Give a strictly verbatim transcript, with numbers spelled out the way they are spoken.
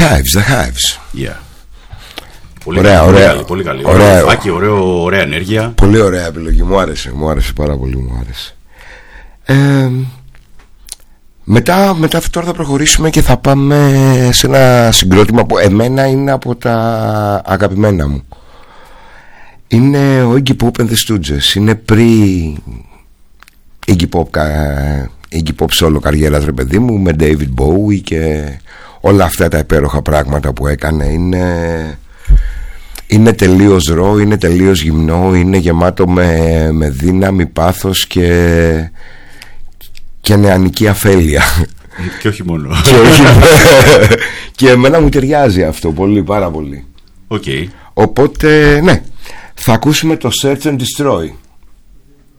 Hives, The Hives. Yeah. Πολύ, ωραία, πολύ, ωραία, καλή, πολύ καλή. Ωραία, ωραίο φάκι, ωραίο, ωραία ενέργεια. Πολύ ωραία επιλογή, μου άρεσε, μου άρεσε πάρα πολύ, μου άρεσε. Ε, μετά, μετά αυτό τώρα θα προχωρήσουμε και θα πάμε σε ένα συγκρότημα που εμένα είναι από τα αγαπημένα μου. Είναι ο Iggy Pop and the Stooges. Είναι πριν Iggy Pop, Iggy Pop solo καριέρας, ρε παιδί μου, με David Bowie και όλα αυτά τα υπέροχα πράγματα που έκανε. Είναι, είναι τελείως ρο, είναι τελείως γυμνό, είναι γεμάτο με, με δύναμη, πάθος και, και νεανική αφέλεια. Και όχι μόνο. και, όχι, και εμένα μου ταιριάζει αυτό πολύ, πάρα πολύ. Okay. Οπότε ναι, θα ακούσουμε το Search and Destroy.